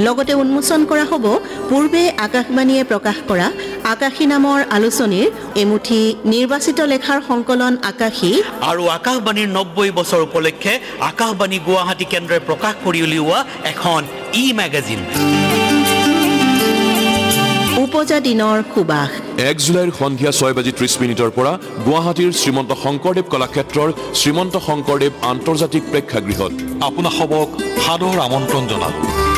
লগতে উন্মোচন কৰা হ'ব পূৰ্বে আকাশবাণীয়ে প্ৰকাশ কৰা আকাশী নামৰ আলোচনীৰ এমুঠি নিৰ্বাচিত লেখাৰ সংকলন আকাশী আৰু আকাশবাণীৰ 90 বছৰ উপলক্ষে আকাশবাণী গুৱাহাটী কেন্দ্ৰই প্ৰকাশ কৰি উলিওৱা এখন ই-মেগাজিন উপজা দিনৰ সুবাস 1 জুলাইৰ সন্ধিয়া 6:30 পৰা গুৱাহাটীৰ শ্ৰীমন্ত শংকৰদেৱ কলাক্ষেত্ৰৰ শ্ৰীমন্ত শংকৰদেৱ আন্তৰ্জাতিক প্ৰেক্ষাগৃহত আপোনাসবক সাদৰ আমন্ত্ৰণ জনালোঁ।